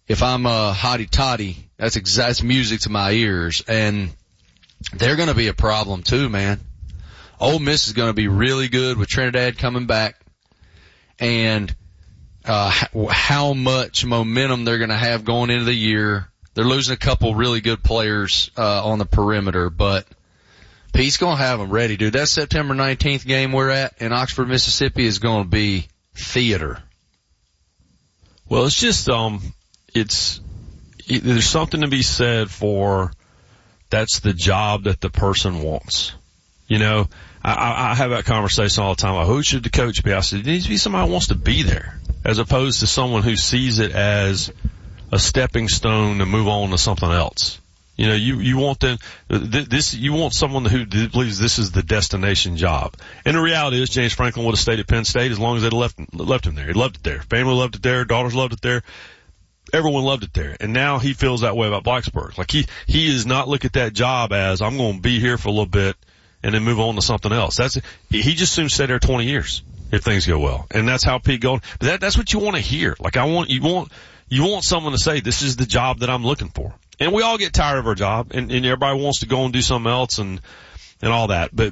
if I'm a hottie toddy, that's music to my ears. And they're going to be a problem too, man. Ole Miss is going to be really good with Trinidad coming back, and how much momentum they're going to have going into the year. They're losing a couple really good players on the perimeter, but Pete's going to have them ready, dude. That September 19th game we're at in Oxford, Mississippi is going to be theater. Well, it's just there's something to be said for that's the job that the person wants. You know, I have that conversation all the time. Like, who should the coach be? I said, it needs to be somebody who wants to be there, as opposed to someone who sees it as a stepping stone to move on to something else. You know, you want them, you want someone who believes this is the destination job. And the reality is James Franklin would have stayed at Penn State as long as they'd left him there. He loved it there. Family loved it there. Daughters loved it there. Everyone loved it there. And now he feels that way about Blacksburg. Like he is not look at that job as I'm going to be here for a little bit and then move on to something else. He just soon stay there 20 years if things go well. And that's how Pete going. But that's what you want to hear. Like you want someone to say, this is the job that I'm looking for. And we all get tired of our job and everybody wants to go and do something else and all that. But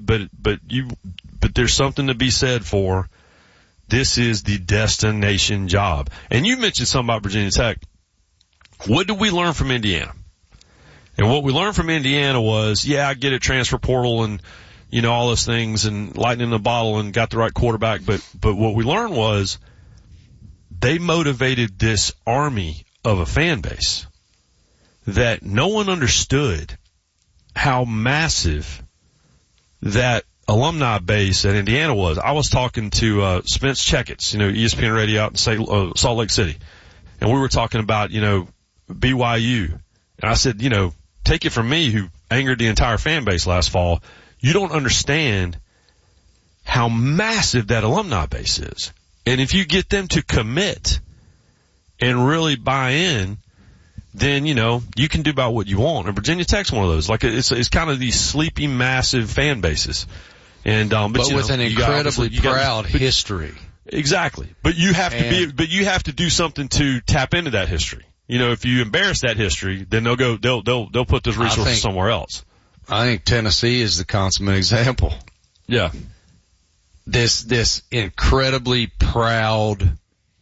there's something to be said for this is the destination job. And you mentioned something about Virginia Tech. What did we learn from Indiana? And what we learned from Indiana was, I get it, transfer portal and, all those things and lightning in the bottle and got the right quarterback. But what we learned was they motivated this army of a fan base that no one understood how massive that alumni base at Indiana was. I was talking to Spence Checketts, ESPN radio out in Salt Lake City, and we were talking about, BYU. And I said, take it from me who angered the entire fan base last fall, you don't understand how massive that alumni base is. And if you get them to commit and really buy in, then, you can do about what you want. And Virginia Tech's one of those. Like, it's kind of these sleepy, massive fan bases. And, but with an incredibly proud history. Exactly. But you have to do something to tap into that history. If you embarrass that history, then they'll put those resources somewhere else. I think Tennessee is the consummate example. Yeah. This incredibly proud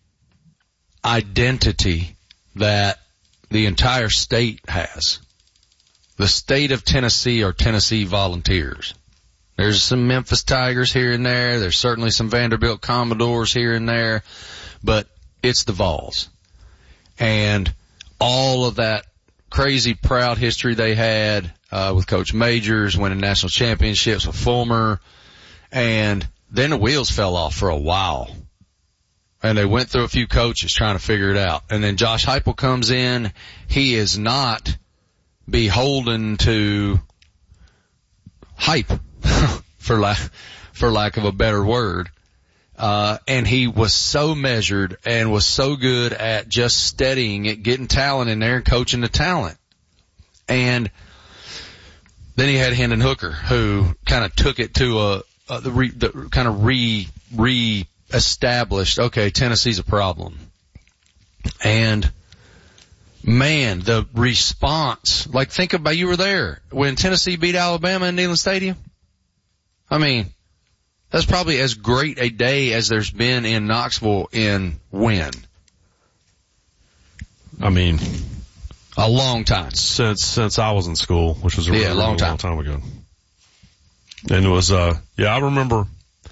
identity that the entire state has. The state of Tennessee are Tennessee Volunteers. There's some Memphis Tigers here and there. There's certainly some Vanderbilt Commodores here and there, but it's the Vols. And all of that crazy proud history they had, with Coach Majors, winning national championships with Fulmer, and then the wheels fell off for a while. And they went through a few coaches trying to figure it out. And then Josh Heupel comes in. He is not beholden to hype, for lack of a better word. And he was so measured and was so good at just steadying it, getting talent in there and coaching the talent. And then he had Hendon Hooker, who kind of took it to re-established, okay, Tennessee's a problem. And man, the response, like think about, you were there when Tennessee beat Alabama in Neyland Stadium. I mean, that's probably as great a day as there's been in Knoxville in when? I mean, a long time. Since I was in school, which was a really long time ago. And it was, I remember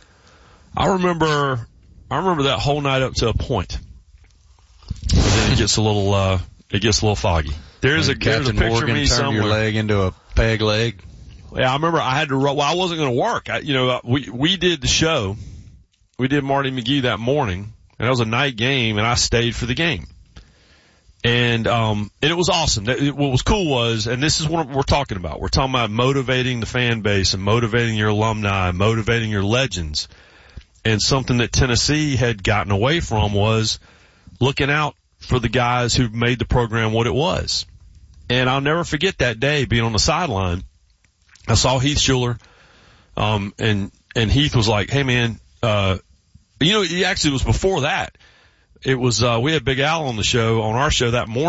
that whole night up to a point. And then it gets a little foggy. There's a picture Morgan of me turned somewhere. Your leg into a peg leg. Yeah, I remember I had to run. Well, I wasn't going to work. We did the show. We did Marty McGee that morning, and it was a night game, and I stayed for the game. And it was awesome. What was cool was, and this is what we're talking about. We're talking about motivating the fan base and motivating your alumni, motivating your legends. And something that Tennessee had gotten away from was looking out for the guys who made the program what it was. And I'll never forget that day being on the sideline. I saw Heath Schuler, and Heath was like, hey man, he actually was before that. It was, we had Big Al on our show that morning.